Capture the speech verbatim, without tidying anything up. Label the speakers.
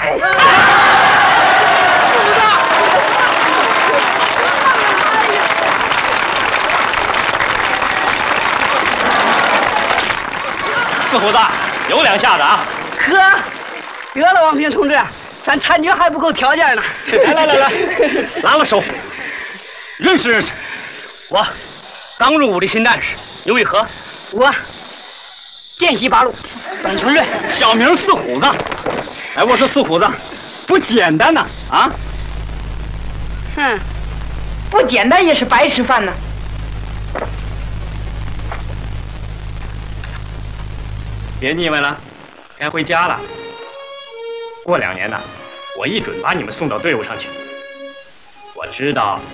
Speaker 1: 四虎子，有两下子啊！
Speaker 2: 呵，得了，王平同志，咱参军还不够条件呢。
Speaker 1: 来来来来，拉拉手，认识认识。我刚入伍的新战士，你为何？
Speaker 2: 我涧西八路董承瑞，
Speaker 1: 小名四虎子。哎，我说四虎子，不简单呐！啊？
Speaker 2: 哼，
Speaker 3: 不简单也是白吃饭呢。
Speaker 1: 别腻歪了，该回家了。过两年呢，我一准把你们送到队伍上去。我知道